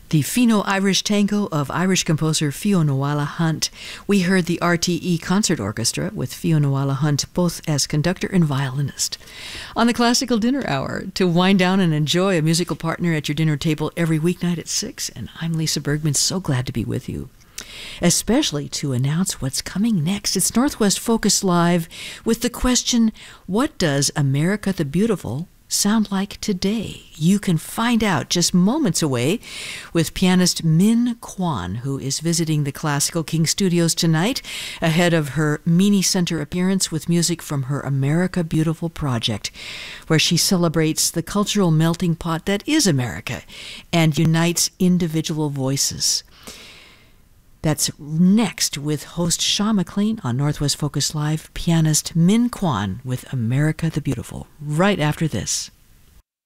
The Fino-Irish Tango of Irish composer Fionnuala Hunt. We heard the RTE Concert Orchestra with Fionnuala Hunt both as conductor and violinist. On the Classical Dinner Hour, to wind down and enjoy a musical partner at your dinner table every weeknight at 6. And I'm Lisa Bergman, so glad to be with you. Especially to announce what's coming next. It's Northwest Focus Live with the question, what does America the Beautiful sound like today? You can find out just moments away with pianist Min Kwan, who is visiting the Classical King Studios tonight ahead of her Meany Center appearance with music from her America Beautiful project, where she celebrates the cultural melting pot that is America and unites individual voices. That's next with host Sean McLean on Northwest Focus Live, pianist Min Kwan with America the Beautiful, right after this.